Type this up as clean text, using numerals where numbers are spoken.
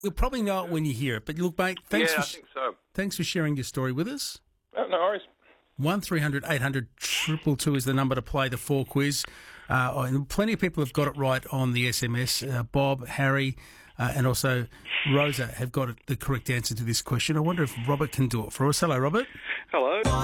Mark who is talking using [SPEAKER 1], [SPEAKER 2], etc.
[SPEAKER 1] You'll probably know it when you hear it. But look, mate,
[SPEAKER 2] I think so.
[SPEAKER 1] thanks for sharing your story with us.
[SPEAKER 2] Oh, no worries.
[SPEAKER 1] 1300 800 222 is the number to play the 4 quiz. And plenty of people have got it right on the SMS. Bob, Harry, and also Rosa have got the correct answer to this question. I wonder if Robert can do it for us. Hello, Robert.
[SPEAKER 2] Hello.